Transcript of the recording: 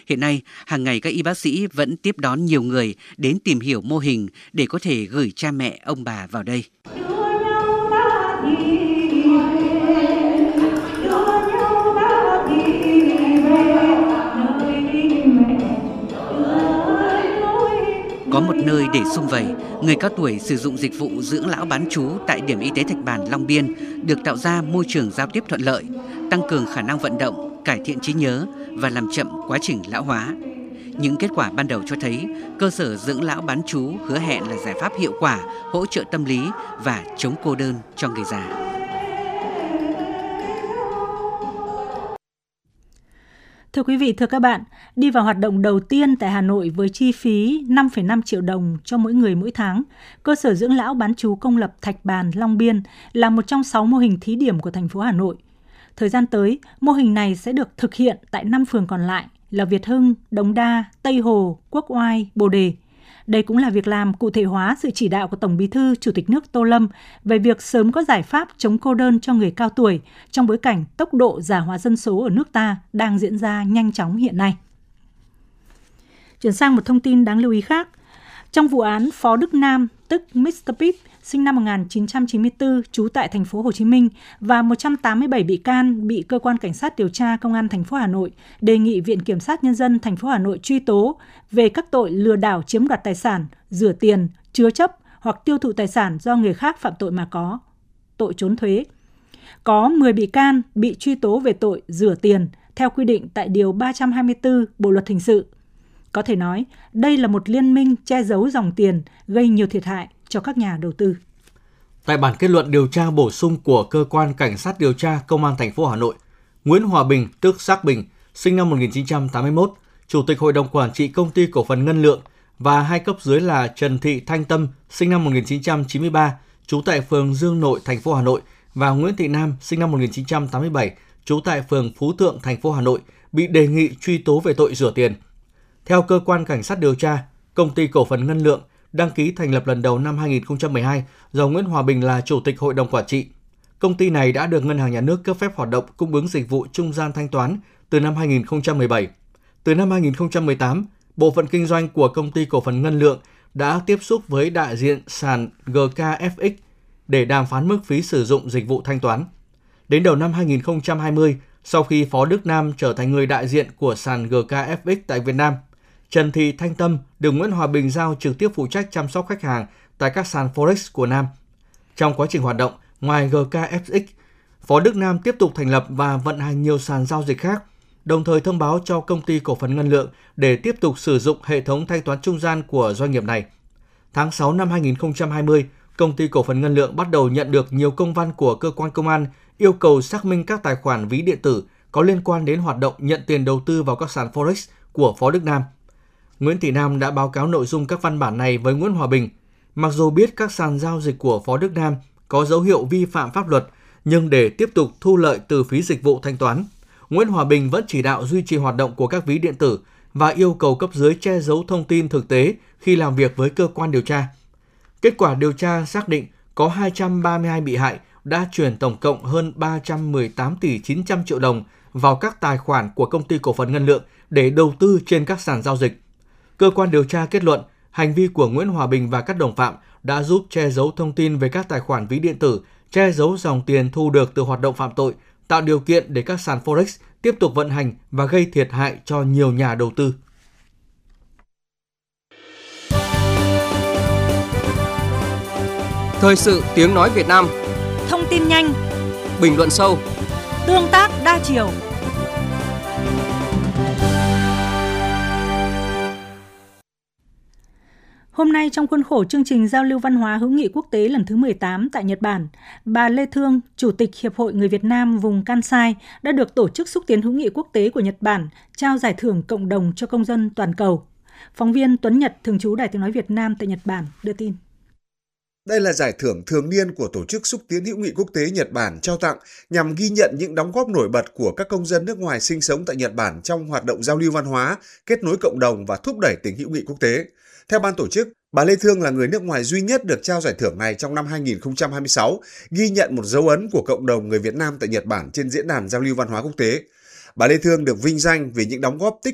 Hiện nay, hàng ngày các y bác sĩ vẫn tiếp đón nhiều người đến tìm hiểu mô hình để có thể gửi cha mẹ, ông bà vào đây. Có một nơi để sum vầy, người cao tuổi sử dụng dịch vụ dưỡng lão bán trú tại điểm y tế Thạch Bàn, Long Biên được tạo ra môi trường giao tiếp thuận lợi, tăng cường khả năng vận động, cải thiện trí nhớ và làm chậm quá trình lão hóa. Những kết quả ban đầu cho thấy cơ sở dưỡng lão bán trú hứa hẹn là giải pháp hiệu quả, hỗ trợ tâm lý và chống cô đơn cho người già. Thưa quý vị, thưa các bạn, đi vào hoạt động đầu tiên tại Hà Nội với chi phí 5,5 triệu đồng cho mỗi người mỗi tháng, cơ sở dưỡng lão bán trú công lập Thạch Bàn, Long Biên là một trong 6 mô hình thí điểm của thành phố Hà Nội. Thời gian tới, mô hình này sẽ được thực hiện tại 5 phường còn lại là Việt Hưng, Đống Đa, Tây Hồ, Quốc Oai, Bồ Đề. Đây cũng là việc làm cụ thể hóa sự chỉ đạo của Tổng Bí thư Chủ tịch nước Tô Lâm về việc sớm có giải pháp chống cô đơn cho người cao tuổi trong bối cảnh tốc độ già hóa dân số ở nước ta đang diễn ra nhanh chóng hiện nay. Chuyển sang một thông tin đáng lưu ý khác. Trong vụ án Phó Đức Nam, tức Mr. Pip, sinh năm 1994, trú tại thành phố Hồ Chí Minh và 187 bị can bị cơ quan cảnh sát điều tra Công an thành phố Hà Nội đề nghị Viện Kiểm sát Nhân dân thành phố Hà Nội truy tố về các tội lừa đảo chiếm đoạt tài sản, rửa tiền, chứa chấp hoặc tiêu thụ tài sản do người khác phạm tội mà có, tội trốn thuế. Có 10 bị can bị truy tố về tội rửa tiền theo quy định tại Điều 324 Bộ Luật Hình sự. Có thể nói, đây là một liên minh che giấu dòng tiền gây nhiều thiệt hại cho các nhà đầu tư. Tại bản kết luận điều tra bổ sung của Cơ quan Cảnh sát điều tra Công an thành phố Hà Nội, Nguyễn Hòa Bình, tức Xác Bình, sinh năm 1981, Chủ tịch Hội đồng Quản trị Công ty Cổ phần Ngân Lượng và hai cấp dưới là Trần Thị Thanh Tâm, sinh năm 1993, trú tại phường Dương Nội, thành phố Hà Nội và Nguyễn Thị Nam, sinh năm 1987, trú tại phường Phú Thượng, thành phố Hà Nội, bị đề nghị truy tố về tội rửa tiền. Theo Cơ quan Cảnh sát điều tra, Công ty Cổ phần Ngân Lượng đăng ký thành lập lần đầu năm 2012 do Nguyễn Hòa Bình là Chủ tịch Hội đồng Quản trị. Công ty này đã được Ngân hàng Nhà nước cấp phép hoạt động cung ứng dịch vụ trung gian thanh toán từ năm 2017. Từ năm 2018, bộ phận kinh doanh của Công ty Cổ phần Ngân Lượng đã tiếp xúc với đại diện sàn GKFX để đàm phán mức phí sử dụng dịch vụ thanh toán. Đến đầu năm 2020, sau khi Phó Đức Nam trở thành người đại diện của sàn GKFX tại Việt Nam, Trần Thị Thanh Tâm được Nguyễn Hòa Bình giao trực tiếp phụ trách chăm sóc khách hàng tại các sàn Forex của Nam. Trong quá trình hoạt động, ngoài GKFX, Phó Đức Nam tiếp tục thành lập và vận hành nhiều sàn giao dịch khác, đồng thời thông báo cho Công ty Cổ phần Ngân Lượng để tiếp tục sử dụng hệ thống thanh toán trung gian của doanh nghiệp này. Tháng 6 năm 2020, Công ty Cổ phần Ngân Lượng bắt đầu nhận được nhiều công văn của cơ quan công an yêu cầu xác minh các tài khoản ví điện tử có liên quan đến hoạt động nhận tiền đầu tư vào các sàn Forex của Phó Đức Nam. Nguyễn Thị Nam đã báo cáo nội dung các văn bản này với Nguyễn Hòa Bình. Mặc dù biết các sàn giao dịch của Phó Đức Nam có dấu hiệu vi phạm pháp luật, nhưng để tiếp tục thu lợi từ phí dịch vụ thanh toán, Nguyễn Hòa Bình vẫn chỉ đạo duy trì hoạt động của các ví điện tử và yêu cầu cấp dưới che giấu thông tin thực tế khi làm việc với cơ quan điều tra. Kết quả điều tra xác định có 232 bị hại đã chuyển tổng cộng hơn 318 tỷ 900 triệu đồng vào các tài khoản của Công ty Cổ phần Ngân Lượng để đầu tư trên các sàn giao dịch. Cơ quan điều tra kết luận, hành vi của Nguyễn Hòa Bình và các đồng phạm đã giúp che giấu thông tin về các tài khoản ví điện tử, che giấu dòng tiền thu được từ hoạt động phạm tội, tạo điều kiện để các sàn Forex tiếp tục vận hành và gây thiệt hại cho nhiều nhà đầu tư. Thời sự tiếng nói Việt Nam. Thông tin nhanh, bình luận sâu, tương tác đa chiều. Hôm nay trong khuôn khổ chương trình giao lưu văn hóa hữu nghị quốc tế lần thứ 18 tại Nhật Bản, bà Lê Thương, Chủ tịch Hiệp hội Người Việt Nam vùng Kansai đã được Tổ chức Xúc tiến Hữu nghị Quốc tế của Nhật Bản trao giải thưởng cộng đồng cho công dân toàn cầu. Phóng viên Tuấn Nhật, thường trú Đài Tiếng nói Việt Nam tại Nhật Bản đưa tin. Đây là giải thưởng thường niên của Tổ chức Xúc tiến Hữu nghị Quốc tế Nhật Bản trao tặng nhằm ghi nhận những đóng góp nổi bật của các công dân nước ngoài sinh sống tại Nhật Bản trong hoạt động giao lưu văn hóa, kết nối cộng đồng và thúc đẩy tình hữu nghị quốc tế. Theo ban tổ chức, bà Lê Thương là người nước ngoài duy nhất được trao giải thưởng này trong năm 2026, ghi nhận một dấu ấn của cộng đồng người Việt Nam tại Nhật Bản trên diễn đàn giao lưu văn hóa quốc tế. Bà Lê Thương được vinh danh vì những đóng góp tích